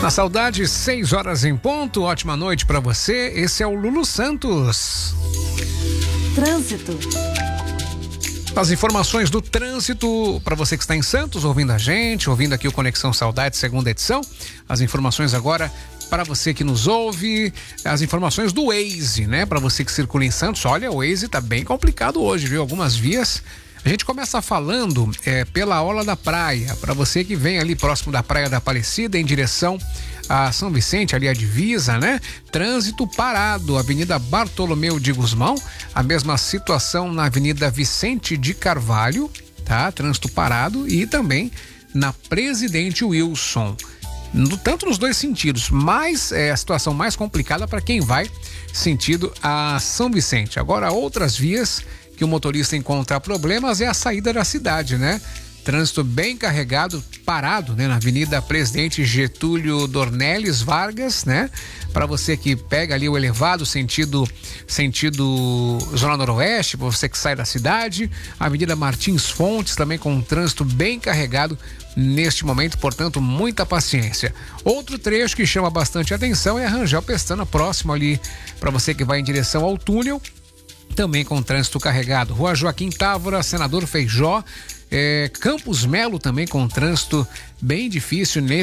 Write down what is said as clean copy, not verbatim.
Na Saudade, 6 horas em ponto. Ótima noite para você. Esse é o Lulu Santos. Trânsito. As informações do trânsito para você que está em Santos, ouvindo a gente, ouvindo aqui o Conexão Saudade, segunda edição. As informações agora para você que nos ouve, as informações do Waze, né? Para você que circula em Santos, olha, o Waze tá bem complicado hoje, viu? Algumas vias. A gente começa falando pela orla da praia, para você que vem ali próximo da Praia da Aparecida em direção a São Vicente, ali a divisa, né? Trânsito parado, Avenida Bartolomeu de Gusmão, a mesma situação na Avenida Vicente de Carvalho, tá? Trânsito parado e também na Presidente Wilson. Tanto nos dois sentidos, mas é a situação mais complicada para quem vai sentido a São Vicente. Agora, outras vias que o motorista encontra problemas é a saída da cidade, né? Trânsito bem carregado, parado, né? Na Avenida Presidente Getúlio Dornelles Vargas, né? Para você que pega ali o elevado sentido Zona Noroeste, para você que sai da cidade. Avenida Martins Fontes também com um trânsito bem carregado neste momento, portanto, muita paciência. Outro trecho que chama bastante atenção é a Rangel Pestana, próximo ali, para você que vai em direção ao túnel, também com trânsito carregado. Rua Joaquim Távora, Senador Feijó, Campos Melo também com trânsito bem difícil